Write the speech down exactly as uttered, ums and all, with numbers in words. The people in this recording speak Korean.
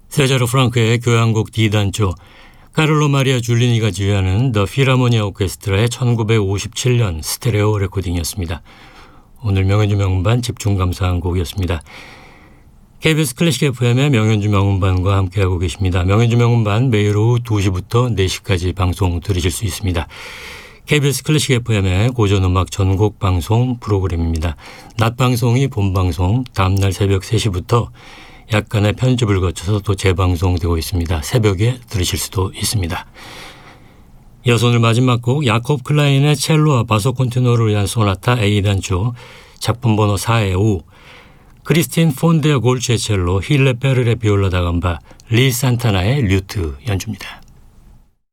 세자로 프랑크의 교향곡 D단조, 카를로 마리아 줄리니가 지휘하는 더 필하모니아 오케스트라의 천구백오십칠 년 스테레오 레코딩이었습니다. 오늘 명연주 명음반 집중 감상한 곡이었습니다. 케이비에스 클래식 에프엠의 명연주 명음반과 함께하고 계십니다. 명연주 명음반 매일 오후 두 시부터 네 시까지 방송 들으실 수 있습니다. 케이비에스 클래식 에프엠의 고전음악 전곡 방송 프로그램입니다. 낮 방송이 본방송, 다음날 새벽 세 시부터 약간의 편집을 거쳐서 또 재방송되고 있습니다. 새벽에 들으실 수도 있습니다. 이어서 오늘 마지막 곡 야콥 클라인의 첼로와 바소 콘티노를 위한 소나타 A단조, 작품 번호 사의 오, 크리스틴 폰데어 골치의 첼로, 힐레 페르의 비올라 다감바, 리 산타나의 류트 연주입니다.